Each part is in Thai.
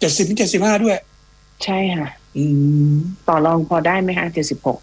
70-75ด้วยใช่ค่ะต่อรองพอได้ไหมคะ76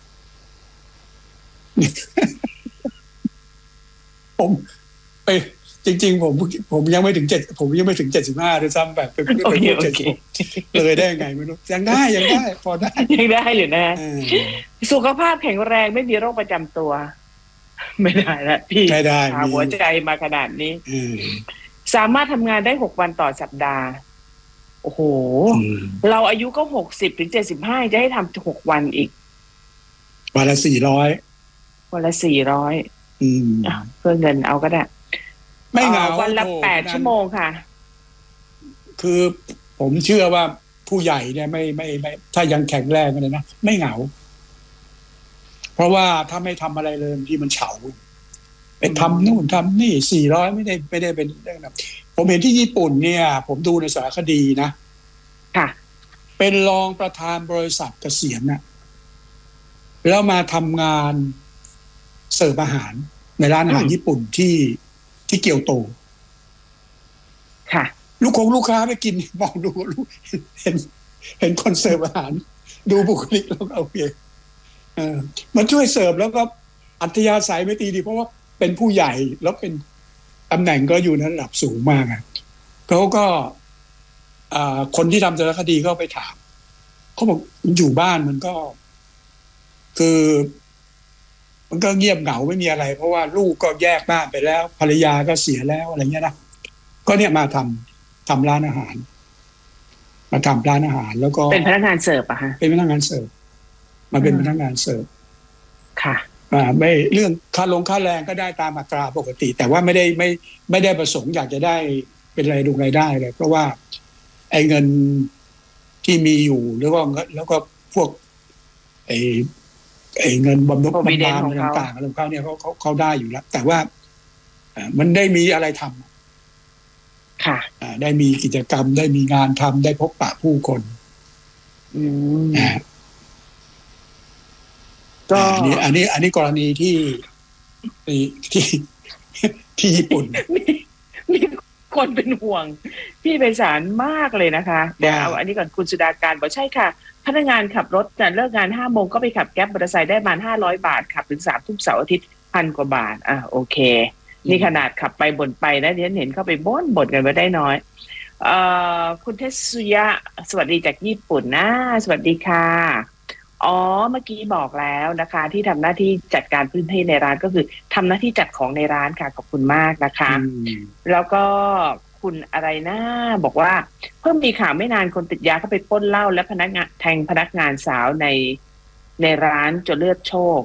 ผมไปจริงๆผมยังไม่ถึงผมยังไม่ถึง75ด้วยซ้ำแบบเป็น70เลยได้ไงไม่รู้ยังได้พอได้ยังได้อยู่นะสุขภาพแข็งแรงไม่มีโรคประจำตัวไม่ได้ละพี่หัวใจมาขนาดนี้สามารถทำงานได้6 วันต่อสัปดาห์โอ้โหเราอายุก็60-75จะให้ทำ6 วันอีกวันละ400 วันละ400เพื่อเงินเอาก็ได้ไม่เหงาวันละ8 ชั่วโมงค่ะคือผมเชื่อว่าผู้ใหญ่เนี่ยไม่ถ้ายังแข็งแรงเลยนะไม่เหงาเพราะว่าถ้าไม่ทำอะไรเลยที่มันเฉาไปทำนู่นทำนี่400ไม่ได้เป็นเรื่องนะผมเห็นที่ญี่ปุ่นเนี่ยผมดูในสารคดีนะค่ะเป็นรองประธานบริษัทเกษียณนะแล้วมาทำงานเสิร์ฟอาหารในร้านอาหารญี่ปุ่นที่เกียวโตค่ะลูกค้าไปกินมองดูเห็นคนเสิร์ฟอาหารดูบุคลิกแล้วก็โอเคมันช่วยเสิร์ฟแล้วก็อัธยาศัยไม่ดีเพราะว่าเป็นผู้ใหญ่แล้วเป็นตำแหน่งก็อยู่ในระดับสูงมากเขาก็คนที่ทำสารคดีก็ไปถามเขาบอกอยู่บ้านมันก็คือมันก็เงียบเหงาไม่มีอะไรเพราะว่าลูกก็แยกบ้านไปแล้วภรรยาก็เสียแล้วอะไรเงี้ยนะก็เนี่ยมาทำร้านอาหารมาทำร้านอาหารแล้วก็เป็นพนักงานเสิร์ฟอะฮะเป็นพนักงานเสิร์ฟมาเป็นพนักงานเสิร์ฟค่ะไม่เรื่องค่าแรงก็ได้ตามอัตราปกติแต่ว่าไม่ได้ประสงค์อยากจะได้เป็นรายได้เลยเพราะว่าไอ้เงินที่มีอยู่แล้วก็พวกไอ้เงินบำนาญต่างๆของเขาเนี่ยเขาได้อยู่แล้วแต่ว่ามันได้มีอะไรทำค่ะได้มีกิจกรรมได้มีงานทำได้พบปะผู้คนก็อันนี้กรณีที่ญี่ปุ่นมีคนเป็นห่วงพี่ไพศาลมากเลยนะคะเดี๋ยวเอาอันนี้ก่อนคุณสุดาการบอกใช่ค่ะพนักงานขับรถจะเลิกงาน5 โมงก็ไปขับแก๊ปมอเตอร์ไซค์ได้ประมาณ500 บาทขับถึง3 ทุ่มเสาร์อาทิตย์1,000 กว่าบาทโอเคนี่ขนาดขับไปบ่นไปนะเดี๋ยวเห็นเข้าไปบ่นกันมาได้น้อยคุณเทสุยะสวัสดีจากญี่ปุ่นนะสวัสดีค่ะเมื่อกี้บอกแล้วนะคะที่ทำหน้าที่จัดการพื้นที่ในร้านก็คือทำหน้าที่จัดของในร้านค่ะขอบคุณมากนะคะแล้วก็คุณอะไรนะบอกว่าเพิ่มมีข่าวไม่นานคนติดยาเข้าไปปล้นเหล้าและแทงพนักงานสาวในร้านจนเลือดโชค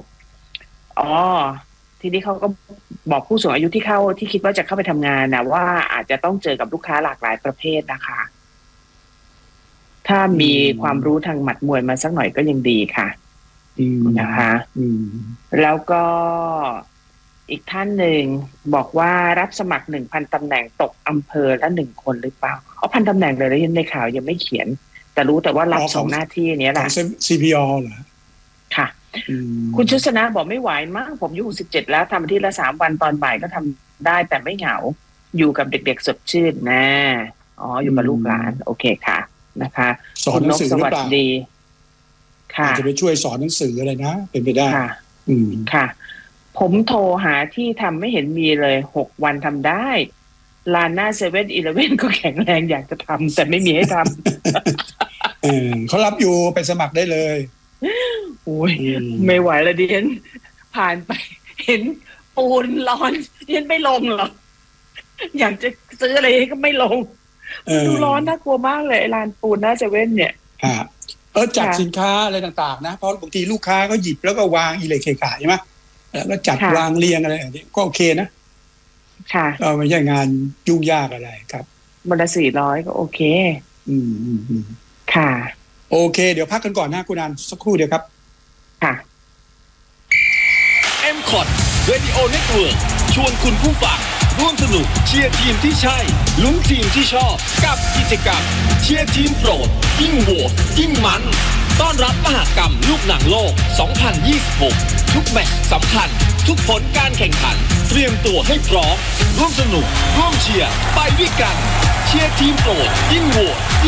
ทีนี้เขาก็บอกผู้สูงอายุที่คิดว่าจะเข้าไปทำงานนะว่าอาจจะต้องเจอกับลูกค้าหลากหลายประเภทนะคะถ้ามีความรู้ทางหมัดมวยมาสักหน่อยก็ยังดีค่ะนะคะแล้วก็อีกท่านหนึ่งบอกว่ารับสมัคร 1,000 ตำแหน่งตกอำเภอละ1 คนหรือเปล่า1,000 ตำแหน่งเลยแล้วในข่าวยังไม่เขียนแต่รู้แต่ว่ารับ2 หน้าที่นี้แหละ CPO เหรอค่ะคุณชุสนะบอกไม่ไหวมากผมอายุ67แล้วทำอาทิตย์ละ3 วันตอนบ่ายก็ทำได้แต่ไม่เหงาอยู่กับเด็กๆสดชื่นนะอยู่กับลูกหลานโอเคค่ะนะคะสอนหนังสือหรือเปล่าค่ะจะไปช่วยสอนหนังสืออะไรนะเป็นไปได้ค่ะผมโทรหาที่ทำไม่เห็นมีเลย6 วันทำได้ลานหน้า7-Elevenก็แข็งแรงอยากจะทำแต่ไม่มีให้ทำเขารับอยู่ไปสมัครได้เลยโอ้ยไม่ไหวแล้วดิฉันผ่านไปเห็นปูนร้อนดิฉันไม่ลงหรอกอยากจะซื้ออะไรก็ไม่ลงดูร้อนน่ากลัวมากเลยลานปูนหน้า7เนี่ยจัดสินค้าอะไรต่างๆนะเพราะบางทีลูกค้าก็หยิบแล้วก็วางอิเล็กเคขายใช่ไหมแล้วก็จัดวางเรียงอะไรอย่างนี้ก็โอเคนะค่ะไม่ใช่งานยุ่งยากอะไรครับวันละ400ก็โอเคค่ะโอเคเดี๋ยวพักกันก่อนนะคุณอันสักครู่เดียวครับค่ะ M-Cot Radio Network ชวนคุณผู้ฟังร่วมสนุกเชียร์ทีมที่ใช่ลุ้นทีมที่ชอบกับกิจกรรมเชียร์ทีมโปรดยิ่งโหวตยิ่งมันต้อนรับมหกรรมลูกหนังโลก 2026 ทุกแมตช์สำคัญทุกผลการแข่งขันเตรียมตัวให้พร้อมร่วมสนุกร่วมเชียร์ไปด้วยกันเชียร์ทีมโปรดยิ่งโหวต